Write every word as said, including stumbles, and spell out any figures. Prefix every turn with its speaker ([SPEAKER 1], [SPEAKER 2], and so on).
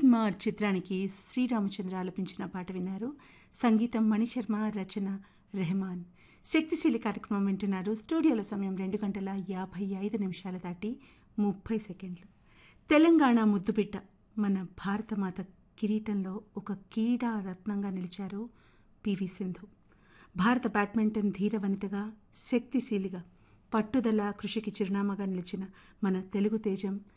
[SPEAKER 1] తీన్మార్ చిత్రానికి శ్రీరామచంద్ర ఆలపించిన పాట విన్నారు. సంగీతం మణిశర్మ, రచన రెహమాన్. శక్తిశీలి కార్యక్రమం వింటున్నారు. స్టూడియోలో సమయం రెండు గంటల యాభై ఐదు నిమిషాలు దాటి ముప్పై సెకండ్లు. తెలంగాణ ముద్దుబిడ్డ మన భారతమాత కిరీటంలో ఒక క్రీడా రత్నంగా నిలిచారు పివి సింధు. భారత బ్యాడ్మింటన్ ధీర వనితగా, శక్తిశీలిగా, పట్టుదల కృషికి చిరునామాగా నిలిచిన మన తెలుగు తేజం